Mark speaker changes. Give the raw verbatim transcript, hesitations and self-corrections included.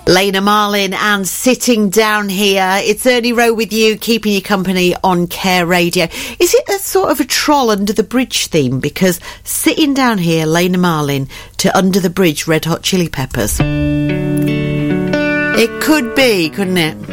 Speaker 1: Lena Marlin and Sitting Down Here. It's Ernie Rowe with you, keeping you company on Care Radio. Is it a sort of a Troll Under the Bridge theme? Because Sitting Down Here, Lena Marlin, to Under the Bridge, Red Hot Chili Peppers. It could be, couldn't it?